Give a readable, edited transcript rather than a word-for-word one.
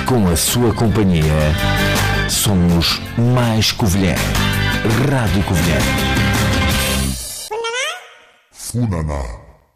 com a sua companhia, somos mais Covilhã. Rádio Covilhã. Funaná.